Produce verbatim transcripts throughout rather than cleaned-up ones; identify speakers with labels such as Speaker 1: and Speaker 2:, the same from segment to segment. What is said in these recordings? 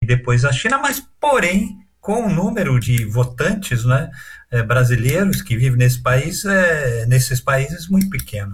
Speaker 1: depois a China, mas, porém, com o número de votantes, né, é, brasileiros que vivem nesse país, é, nesses países muito pequeno.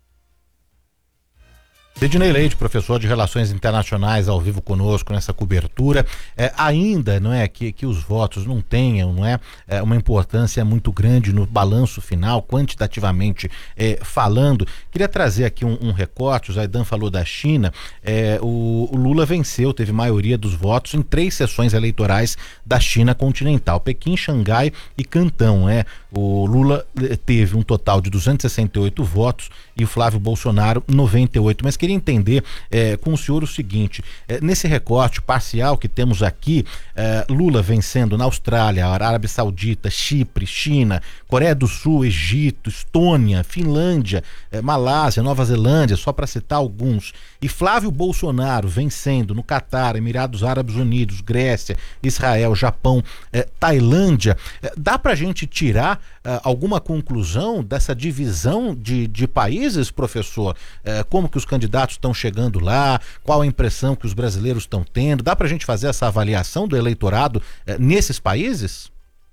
Speaker 2: Sidney Leite, professor de Relações Internacionais, ao vivo conosco nessa cobertura. É, ainda não é que, que os votos não tenham, não é, é uma importância muito grande no balanço final, quantitativamente é, falando. Queria trazer aqui um, um recorte. O Zaidan falou da China. É, o, o Lula venceu, teve maioria dos votos em três sessões eleitorais da China continental: Pequim, Xangai e Cantão. É. O Lula teve um total de duzentos e sessenta e oito votos e o Flávio Bolsonaro noventa e oito. Mas queria entender é, com o senhor o seguinte: é, nesse recorte parcial que temos aqui, é, Lula vencendo na Austrália, Arábia Saudita, Chipre, China, Coreia do Sul, Egito, Estônia, Finlândia, é, Malásia, Nova Zelândia, só para citar alguns, e Flávio Bolsonaro vencendo no Catar, Emirados Árabes Unidos, Grécia, Israel, Japão, é, Tailândia. É, dá pra gente tirar é, alguma conclusão dessa divisão de, de países, professor? É, como que os candidatos estão chegando lá? Qual a impressão que os brasileiros estão tendo? Dá pra gente fazer essa avaliação do eleitorado é, nesses países?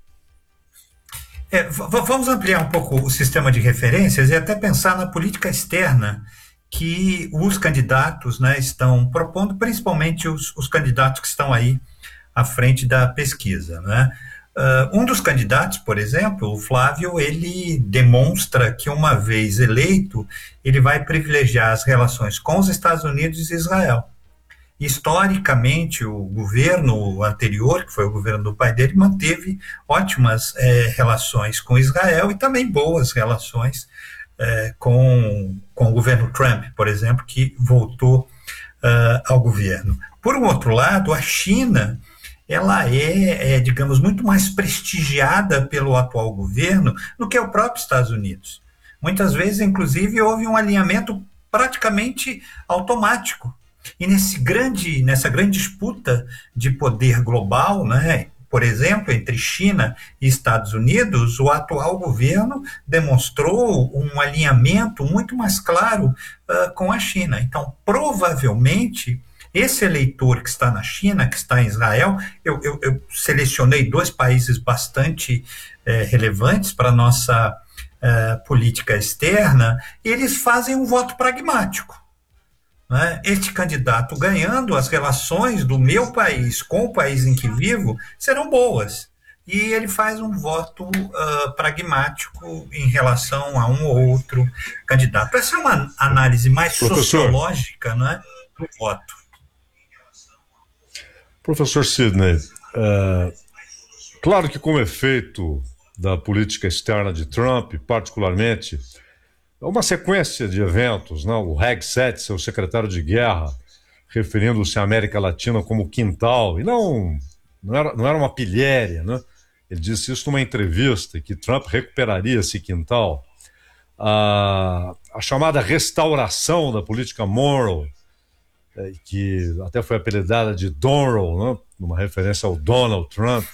Speaker 1: É, vamos ampliar um pouco o sistema de referências e até pensar na política externa que os candidatos, né, estão propondo, principalmente os, os candidatos que estão aí à frente da pesquisa, né? Uh, um dos candidatos, por exemplo, o Flávio, ele demonstra que, uma vez eleito, ele vai privilegiar as relações com os Estados Unidos e Israel. Historicamente, o governo anterior, que foi o governo do pai dele, manteve ótimas é, relações com Israel e também boas relações é, com, com o governo Trump, por exemplo, que voltou uh, ao governo. Por um outro lado, a China, ela é, é, digamos, muito mais prestigiada pelo atual governo do que o próprio Estados Unidos. Muitas vezes, inclusive, houve um alinhamento praticamente automático. E nesse grande, nessa grande disputa de poder global, né, por exemplo, entre China e Estados Unidos, o atual governo demonstrou um alinhamento muito mais claro uh, com a China. Então, provavelmente, esse eleitor que está na China, que está em Israel, eu, eu, eu selecionei dois países bastante eh, relevantes para a nossa eh, política externa, e eles fazem um voto pragmático. Né? Este candidato ganhando, as relações do meu país com o país em que vivo serão boas. E ele faz um voto uh, pragmático em relação a um ou outro candidato. Essa é uma análise mais Professor. sociológica, né, do voto.
Speaker 3: Professor Sidney, é, claro que como efeito da política externa de Trump, particularmente, é uma sequência de eventos, né? O Reg Sete, seu secretário de guerra, referindo-se à América Latina como quintal, e não, não, era, não era uma pilhéria, né? Ele disse isso numa entrevista, que Trump recuperaria esse quintal. A, a chamada restauração da política Monroe, que até foi apelidada de Donald, né? Numa referência ao Donald Trump.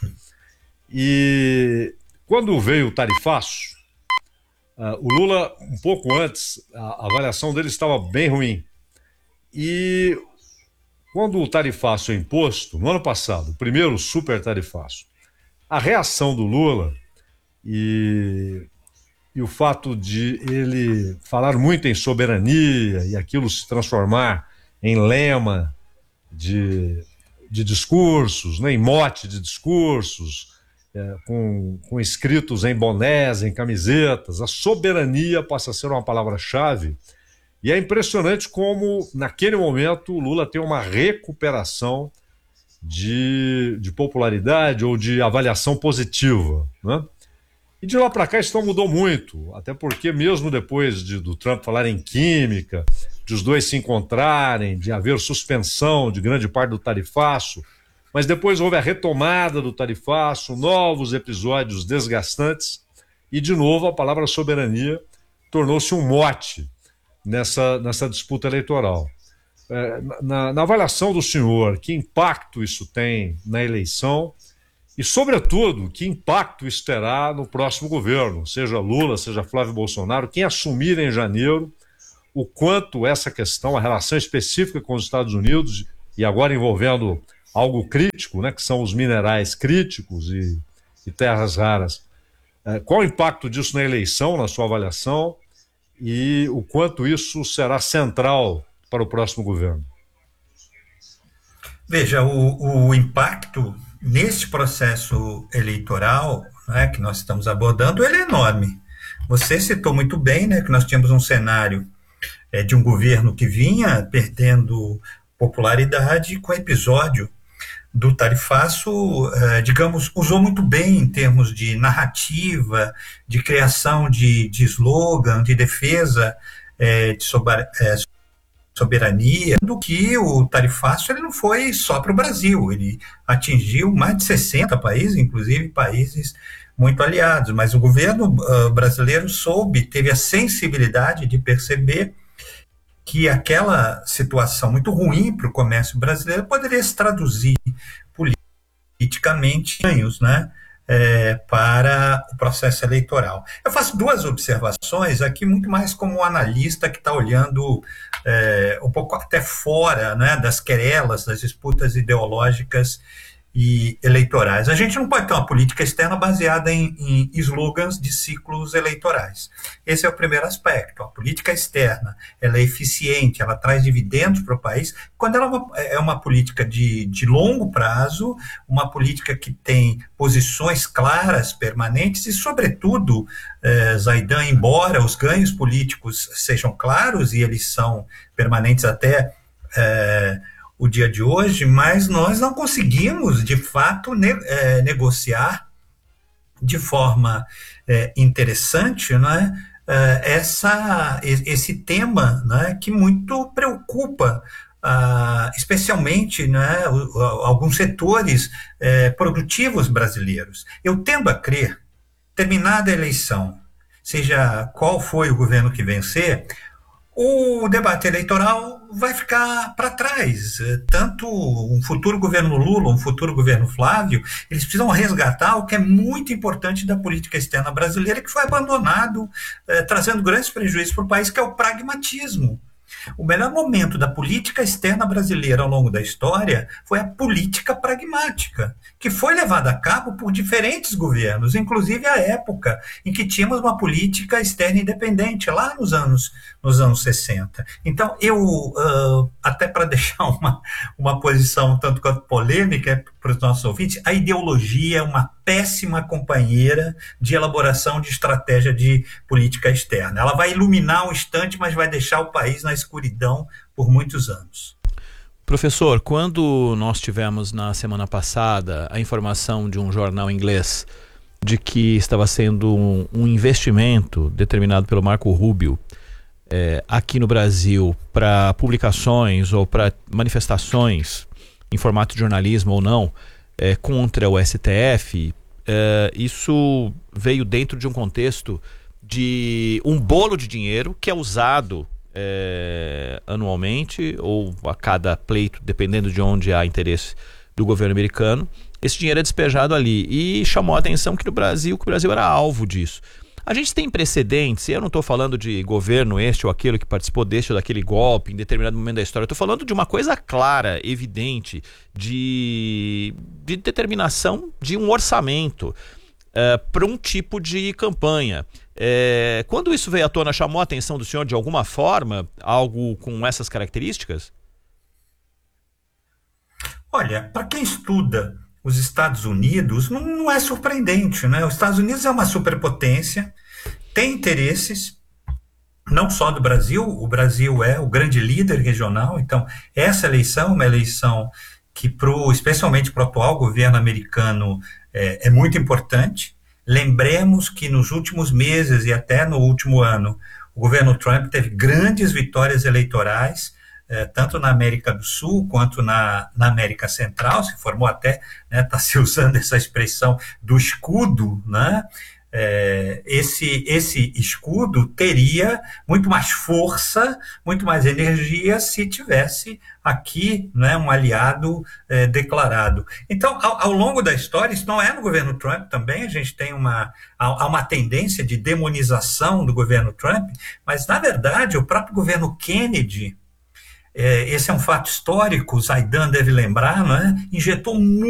Speaker 3: E quando veio o tarifaço, uh, o Lula, um pouco antes, a avaliação dele estava bem ruim. E quando o tarifaço é imposto, no ano passado, o primeiro super tarifaço, a reação do Lula e, e o fato de ele falar muito em soberania e aquilo se transformar em lema de, de discursos, né, em mote de discursos, é, com, com escritos em bonés, em camisetas. A soberania passa a ser uma palavra-chave. E é impressionante como, naquele momento, o Lula tem uma recuperação de, de popularidade ou de avaliação positiva, né? E de lá para cá isso não mudou muito, até porque mesmo depois de, do Trump falar em química, de os dois se encontrarem, de haver suspensão de grande parte do tarifaço, mas depois houve a retomada do tarifaço, novos episódios desgastantes, e de novo a palavra soberania tornou-se um mote nessa, nessa disputa eleitoral. É, na, na avaliação do senhor, que impacto isso tem na eleição e, sobretudo, que impacto isso terá no próximo governo, seja Lula, seja Flávio Bolsonaro, quem assumir em janeiro, o quanto essa questão, a relação específica com os Estados Unidos, e agora envolvendo algo crítico, né, que são os minerais críticos e, e terras raras. É, qual o impacto disso na eleição, na sua avaliação, e o quanto isso será central para o próximo governo?
Speaker 1: Veja, o, o impacto nesse processo eleitoral, né, que nós estamos abordando, ele é enorme. Você citou muito bem, né, que nós tínhamos um cenário é, de um governo que vinha perdendo popularidade com o episódio do tarifaço, é, digamos, usou muito bem em termos de narrativa, de criação de, de slogan, de defesa é, de sober, é, soberania, do que o tarifaço ele não foi só para o Brasil, ele atingiu mais de sessenta países, inclusive países muito aliados, mas o governo uh, brasileiro soube, teve a sensibilidade de perceber que aquela situação muito ruim para o comércio brasileiro poderia se traduzir politicamente em ganhos, né, é, para o processo eleitoral. Eu faço duas observações aqui, muito mais como um analista que está olhando é, um pouco até fora, né, das querelas, das disputas ideológicas e eleitorais. A gente não pode ter uma política externa baseada em, em slogans de ciclos eleitorais. Esse é o primeiro aspecto. A política externa, ela é eficiente, ela traz dividendos para o país, quando ela é uma, é uma política de, de longo prazo, uma política que tem posições claras, permanentes e, sobretudo, eh, Zaidan, embora os ganhos políticos sejam claros e eles são permanentes até eh, o dia de hoje, mas nós não conseguimos, de fato, ne é, negociar de forma é, interessante, né, é, essa, esse tema, né, que muito preocupa, ah, especialmente, né, alguns setores é, produtivos brasileiros. Eu tendo a crer, terminada a eleição, seja qual foi o governo que vencer, o debate eleitoral vai ficar para trás. Tanto um futuro governo Lula, um futuro governo Flávio, eles precisam resgatar o que é muito importante da política externa brasileira, que foi abandonado, eh, trazendo grandes prejuízos para o país, que é o pragmatismo. O melhor momento da política externa brasileira ao longo da história foi a política pragmática, que foi levada a cabo por diferentes governos, inclusive a época em que tínhamos uma política externa independente, lá nos anos, nos anos sessenta. Então, eu, uh, até para deixar uma, uma posição tanto quanto polêmica para os nossos ouvintes, a ideologia é uma péssima companheira de elaboração de estratégia de política externa. Ela vai iluminar um instante, mas vai deixar o país na escuridão por muitos anos.
Speaker 4: Professor, quando nós tivemos na semana passada a informação de um jornal inglês de que estava sendo um, um investimento determinado pelo Marco Rubio é, aqui no Brasil para publicações ou para manifestações em formato de jornalismo ou não, é, contra o S T F, é, isso veio dentro de um contexto de um bolo de dinheiro que é usado é, anualmente ou a cada pleito, dependendo de onde há interesse do governo americano. Esse dinheiro é despejado ali e chamou a atenção que no Brasil, que o Brasil era alvo disso. A gente tem precedentes, e eu não estou falando de governo este ou aquele que participou deste ou daquele golpe em determinado momento da história, eu estou falando de uma coisa clara, evidente, de, de determinação de um orçamento uh, para um tipo de campanha. É, quando isso veio à tona, chamou a atenção do senhor de alguma forma, algo com essas características?
Speaker 1: Olha, para quem estuda os Estados Unidos, não, não é surpreendente, né? Os Estados Unidos é uma superpotência, tem interesses, não só do Brasil, o Brasil é o grande líder regional, então essa eleição é uma eleição que, pro, especialmente para o atual governo americano, é, é muito importante. Lembremos que nos últimos meses e até no último ano, o governo Trump teve grandes vitórias eleitorais, É, tanto na América do Sul quanto na, na América Central, se formou até, está, né, se usando essa expressão do escudo, né? É, esse, esse escudo teria muito mais força, muito mais energia se tivesse aqui, né, um aliado é, declarado. Então, ao, ao longo da história, isso não é no governo Trump também, a gente tem uma, há uma tendência de demonização do governo Trump, mas, na verdade, o próprio governo Kennedy É, esse é um fato histórico, o Zaidan deve lembrar, não é? Injetou